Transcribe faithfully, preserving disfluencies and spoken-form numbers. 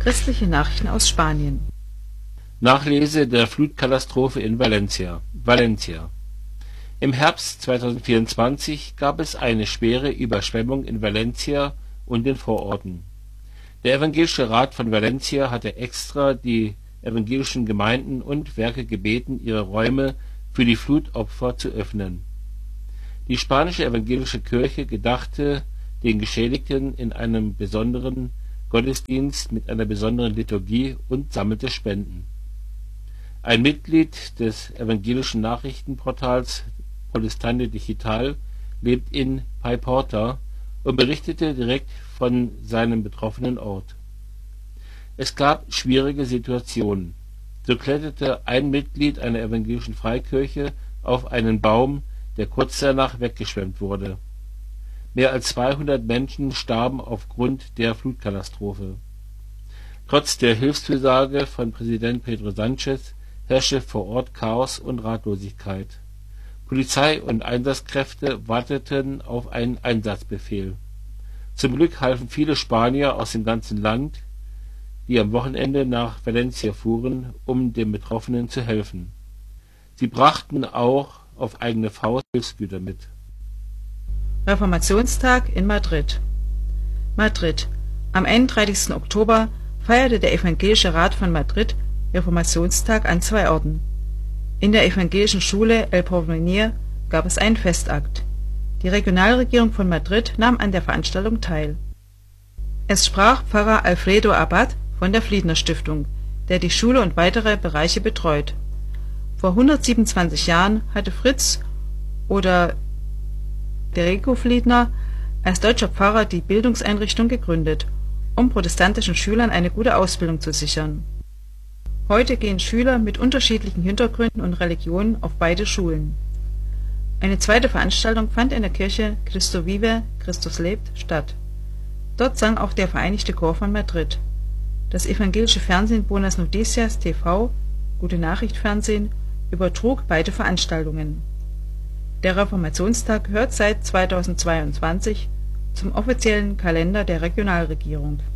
Christliche Nachrichten aus Spanien. Nachlese der Flutkatastrophe in Valencia. Valencia. Im Herbst zweitausendvierundzwanzig gab es eine schwere Überschwemmung in Valencia und den Vororten. Der Evangelische Rat von Valencia hatte extra die evangelischen Gemeinden und Werke gebeten, ihre Räume für die Flutopfer zu öffnen. Die spanische evangelische Kirche gedachte den Geschädigten in einem besonderen Gottesdienst mit einer besonderen Liturgie und sammelte Spenden. Ein Mitglied des evangelischen Nachrichtenportals Protestante Digital lebt in Paiporta und berichtete direkt von seinem betroffenen Ort. Es gab schwierige Situationen. So kletterte ein Mitglied einer evangelischen Freikirche auf einen Baum, der kurz danach weggeschwemmt wurde. Mehr als zweihundert Menschen starben aufgrund der Flutkatastrophe. Trotz der Hilfszusage von Präsident Pedro Sánchez herrschte vor Ort Chaos und Ratlosigkeit. Polizei und Einsatzkräfte warteten auf einen Einsatzbefehl. Zum Glück halfen viele Spanier aus dem ganzen Land, die am Wochenende nach Valencia fuhren, um den Betroffenen zu helfen. Sie brachten auch auf eigene Faust Hilfsgüter mit. Reformationstag in Madrid. Madrid. Am einunddreißigsten Oktober feierte der Evangelische Rat von Madrid Reformationstag an zwei Orten. In der evangelischen Schule El Porvenir gab es einen Festakt. Die Regionalregierung von Madrid nahm an der Veranstaltung teil. Es sprach Pfarrer Alfredo Abad von der Fliedner Stiftung, der die Schule und weitere Bereiche betreut. Vor hundertsiebenundzwanzig Jahren hatte Fritz oder Derico Fliedner als deutscher Pfarrer die Bildungseinrichtung gegründet, um protestantischen Schülern eine gute Ausbildung zu sichern. Heute gehen Schüler mit unterschiedlichen Hintergründen und Religionen auf beide Schulen. Eine zweite Veranstaltung fand in der Kirche Cristo Vive, Christus lebt, statt. Dort sang auch der Vereinigte Chor von Madrid. Das evangelische Fernsehen Buenas Noticias T V, Gute Nachricht Fernsehen, übertrug beide Veranstaltungen. Der Reformationstag gehört seit zweitausendzweiundzwanzig zum offiziellen Kalender der Regionalregierung.